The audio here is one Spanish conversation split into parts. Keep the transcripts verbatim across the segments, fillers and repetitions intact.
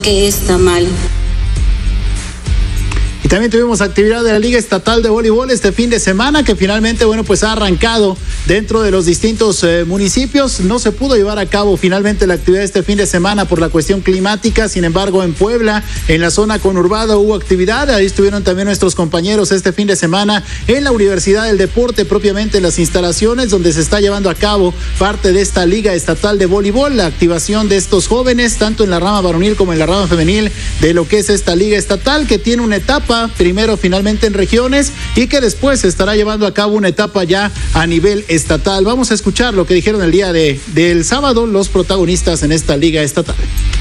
que está mal. Y también tuvimos actividad de la Liga Estatal de Voleibol este fin de semana, que finalmente, bueno, pues ha arrancado dentro de los distintos eh, municipios. No se pudo llevar a cabo finalmente la actividad este fin de semana por la cuestión climática. Sin embargo, en Puebla, en la zona conurbada, hubo actividad. Ahí estuvieron también nuestros compañeros este fin de semana en la Universidad del Deporte, propiamente en las instalaciones donde se está llevando a cabo parte de esta Liga Estatal de Voleibol, la activación de estos jóvenes, tanto en la rama varonil como en la rama femenil, de lo que es esta Liga Estatal, que tiene una etapa primero finalmente en regiones y que después se estará llevando a cabo una etapa ya a nivel estatal. Vamos a escuchar lo que dijeron el día de, del sábado los protagonistas en esta Liga Estatal.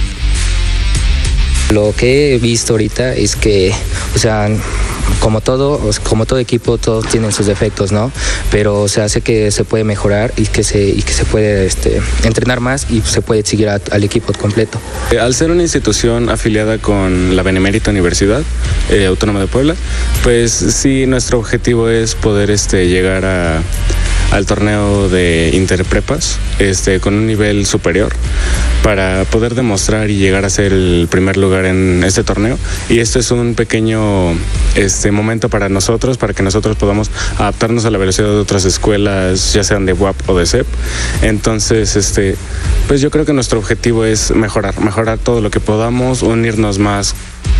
Lo que he visto ahorita es que, o sea, como todo, como todo equipo, todos tienen sus defectos, ¿no? Pero se hace que se puede mejorar y que se, y que se puede este, entrenar más y se puede seguir a, al equipo completo. Al ser una institución afiliada con la Benemérita Universidad eh, Autónoma de Puebla, pues sí, nuestro objetivo es poder este, llegar a al torneo de interprepas este, con un nivel superior para poder demostrar y llegar a ser el primer lugar en este torneo. Y esto es un pequeño este, momento para nosotros, para que nosotros podamos adaptarnos a la velocidad de otras escuelas, ya sean de U A P o de C E P. Entonces, este, pues yo creo que nuestro objetivo es mejorar, mejorar todo lo que podamos, unirnos más.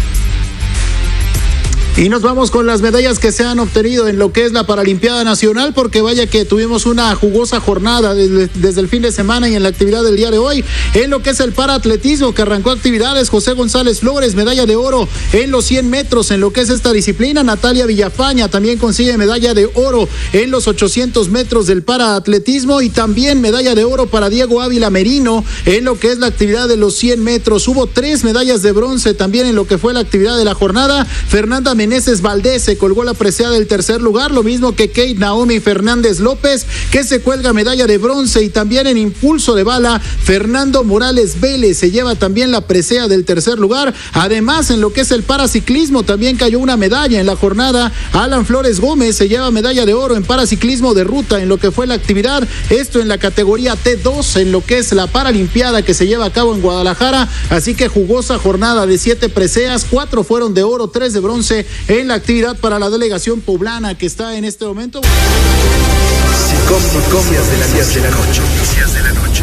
Y nos vamos con las medallas que se han obtenido en lo que es la Paralimpiada Nacional, porque vaya que tuvimos una jugosa jornada desde, desde el fin de semana y en la actividad del día de hoy. En lo que es el paraatletismo, que arrancó actividades, José González Flores, medalla de oro en los cien metros en lo que es esta disciplina. Natalia Villafaña también consigue medalla de oro en los ochocientos metros del paraatletismo, y también medalla de oro para Diego Ávila Merino en lo que es la actividad de los cien metros. Hubo tres medallas de bronce también en lo que fue la actividad de la jornada. Fernanda Meneses Valdés se colgó la presea del tercer lugar, lo mismo que Kate Naomi Fernández López, que se cuelga medalla de bronce, y también en impulso de bala, Fernando Morales Vélez se lleva también la presea del tercer lugar. Además, en lo que es el paraciclismo, también cayó una medalla en la jornada. Alan Flores Gómez se lleva medalla de oro en paraciclismo de ruta en lo que fue la actividad, esto en la categoría T dos, en lo que es la Paralimpiada que se lleva a cabo en Guadalajara. Así que jugosa jornada de siete preseas, cuatro fueron de oro, tres de bronce en la actividad para la delegación poblana que está en este momento. Sicom Noticias de las diez de la noche. Noticias de la noche.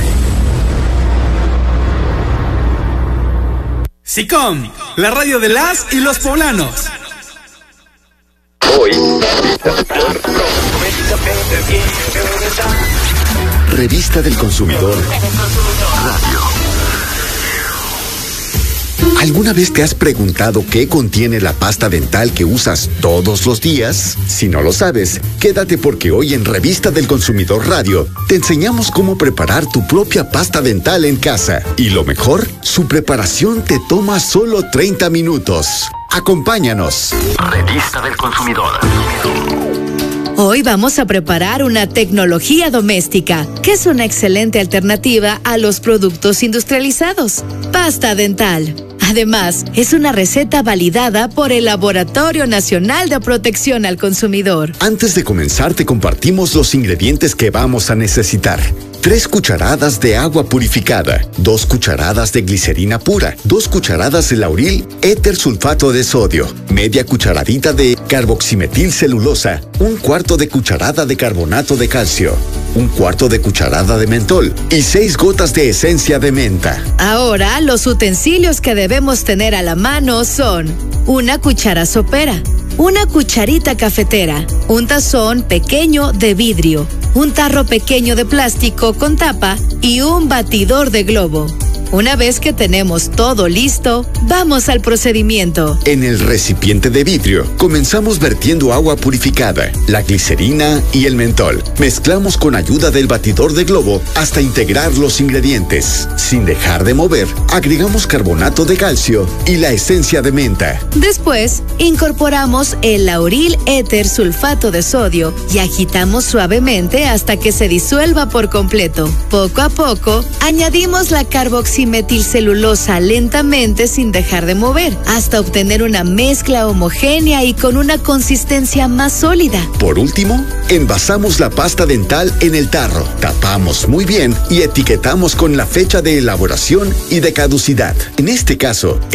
Sicom, la radio de las y los poblanos. Hoy, Revista del Consumidor Radio. ¿Alguna vez te has preguntado qué contiene la pasta dental que usas todos los días? Si no lo sabes, quédate, porque hoy en Revista del Consumidor Radio te enseñamos cómo preparar tu propia pasta dental en casa. Y lo mejor, su preparación te toma solo treinta minutos. Acompáñanos. Revista del Consumidor. Hoy vamos a preparar una tecnología doméstica, que es una excelente alternativa a los productos industrializados. Pasta dental. Además, es una receta validada por el Laboratorio Nacional de Protección al Consumidor. Antes de comenzar, te compartimos los ingredientes que vamos a necesitar. Tres cucharadas de agua purificada, dos cucharadas de glicerina pura, dos cucharadas de lauril éter sulfato de sodio, media cucharadita de carboximetilcelulosa, un cuarto de cucharada de carbonato de calcio, un cuarto de cucharada de mentol y seis gotas de esencia de menta. Ahora, los utensilios que debemos tener a la mano son una cuchara sopera, una cucharita cafetera, un tazón pequeño de vidrio, un tarro pequeño de plástico con tapa y un batidor de globo. Una vez que tenemos todo listo, vamos al procedimiento. En el recipiente de vidrio, comenzamos vertiendo agua purificada, la glicerina y el mentol. Mezclamos con ayuda del batidor de globo hasta integrar los ingredientes. Sin dejar de mover, agregamos carbonato de calcio y la esencia de menta. Después, incorporamos el lauril éter sulfato de sodio y agitamos suavemente hasta que se disuelva por completo. Poco a poco, añadimos la carboximetilcelulosa metilcelulosa lentamente sin dejar de mover, hasta obtener una mezcla homogénea y con una consistencia más sólida. Por último, envasamos la pasta dental en el tarro, tapamos muy bien y etiquetamos con la fecha de elaboración y de caducidad. En este caso,